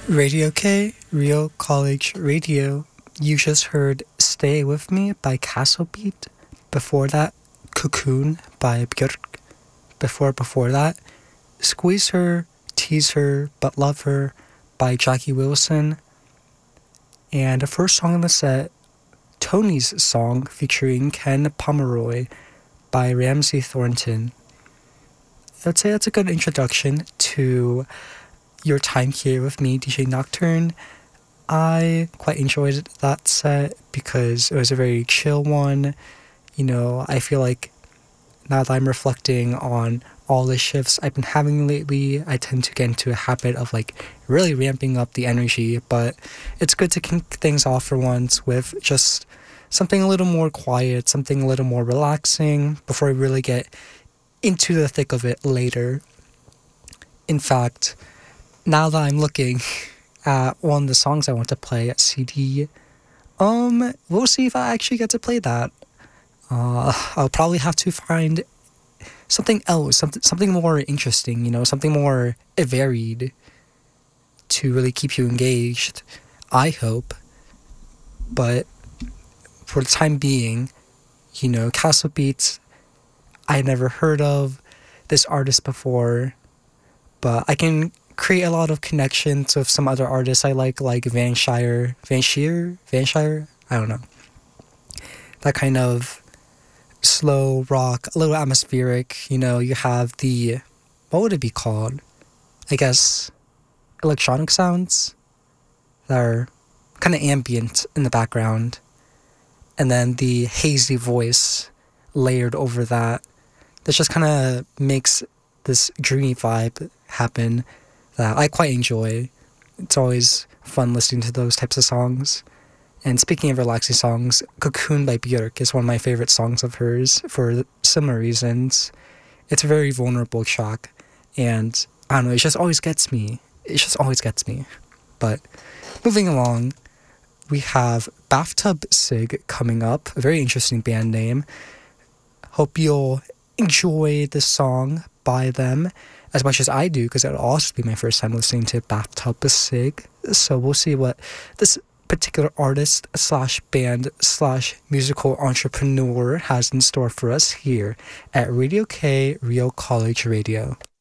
Radio K, Real College Radio. You just heard Stay With Me by Castle Beat. Before that, Cocoon by Björk. Before that, Squeeze Her, Tease Her, But Love Her by Jackie Wilson. And the first song in the set, Tony's Song featuring Ken Pomeroy by Ramsey Thornton. I'd say that's a good introduction to your time here with me, DJ Nocturne. I quite enjoyed that set because it was a very chill one. You know, I feel like now that I'm reflecting on all the shifts I've been having lately, I tend to get into a habit of like really ramping up the energy, but it's good to kick things off for once with just something a little more quiet, something a little more relaxing before we really get into the thick of it later. In fact, now that I'm looking at one of the songs I want to play at CD, we'll see if I actually get to play that. I'll probably have to find something else, something more interesting, you know, something more varied to really keep you engaged, I hope. But for the time being, you know, Castle Beats, I had never heard of this artist before, but I can create a lot of connections with some other artists I like Vanshire, I don't know. That kind of slow rock, a little atmospheric, you know, you have the, what would it be called? I guess electronic sounds that are kind of ambient in the background. And then the hazy voice layered over that just kind of makes this dreamy vibe happen that I quite enjoy. It's always fun listening to those types of songs. And speaking of relaxing songs, Cocoon by Björk is one of my favorite songs of hers for similar reasons. It's a very vulnerable track, and I don't know, it just always gets me. But moving along, we have Bathtub Sig coming up, a very interesting band name. Hope you'll enjoy this song by them as much as I do, because it'll also be my first time listening to Bathtub Sig. So we'll see what this particular artist slash band slash musical entrepreneur has in store for us here at Radio K, Real College Radio.